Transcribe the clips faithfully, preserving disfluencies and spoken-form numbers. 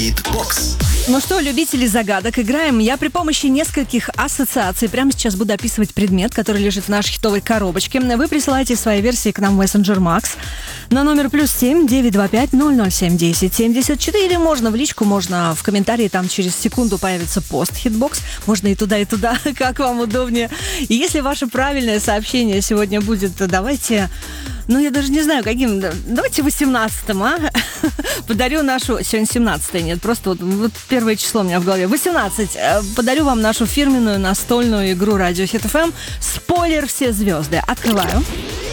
Хитбокс. Ну что, любители загадок, играем. Я при помощи нескольких ассоциаций прямо сейчас буду описывать предмет, который лежит в нашей хитовой коробочке. Вы присылаете свои версии к нам в Messenger Max на номер плюс семь девятьсот двадцать пять ноль ноль семь десять семьдесят четыре. Можно в личку, можно в комментарии, там через секунду появится пост Хитбокс. Можно и туда, и туда, как вам удобнее. И если ваше правильное сообщение сегодня будет, давайте... Ну, я даже не знаю, каким... Давайте восемнадцатым, а? Подарю нашу... Сегодня семнадцатое, нет, просто вот, вот первое число у меня в голове. восемнадцать. Подарю вам нашу фирменную настольную игру Радио Хит эф эм. Спойлер «Все звезды». Открываю.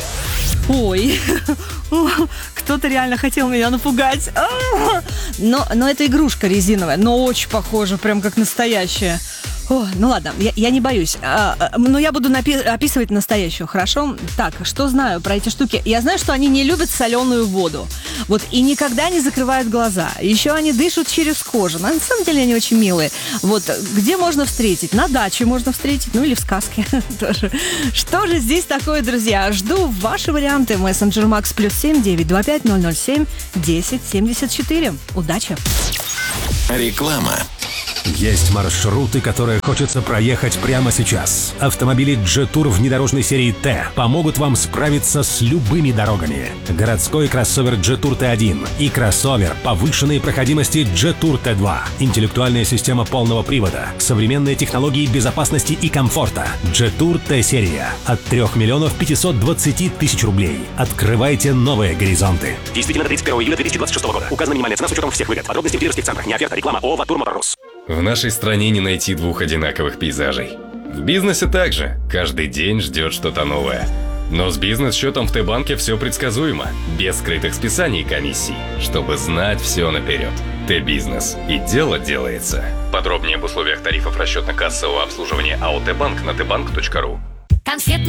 Ой, кто-то реально хотел меня напугать. Но, но это игрушка резиновая, но очень похожа, прям как настоящая. О, ну ладно, я, я не боюсь. А, но я буду напи- описывать настоящую, хорошо? Так, что знаю про эти штуки? Я знаю, что они не любят соленую воду. Вот, и никогда не закрывают глаза. Еще они дышат через кожу. Но на самом деле они очень милые. Вот, где можно встретить? На даче можно встретить, ну или в сказке тоже. Что же здесь такое, друзья? Жду ваши варианты. Messenger Max плюс семь девятьсот двадцать пять ноль ноль семь десять семьдесят четыре. Удачи! Реклама. Есть маршруты, которые хочется проехать прямо сейчас. Автомобили Jetour внедорожной серии Т помогут вам справиться с любыми дорогами. Городской кроссовер Jetour Т один и кроссовер повышенной проходимости Jetour Т два. Интеллектуальная система полного привода, современные технологии безопасности и комфорта. Jetour Т-серия от трёх миллионов пятисот двадцати тысяч рублей. Открывайте новые горизонты. Действительно до тридцать первого июля две тысячи двадцать шестого года. Указана минимальная цена с учетом всех выгод. Подробности в дилерских центрах. Не оферта. Реклама. ООО «Ватур Моторус». В нашей стране не найти двух одинаковых пейзажей. В бизнесе также. Каждый день ждет что-то новое. Но с бизнес-счетом в Т-банке все предсказуемо. Без скрытых списаний и комиссий. Чтобы знать все наперед. Т-бизнес. И дело делается. Подробнее об условиях тарифов расчетно-кассового обслуживания АО «Т-банк» на т банк точка ру. Конфетный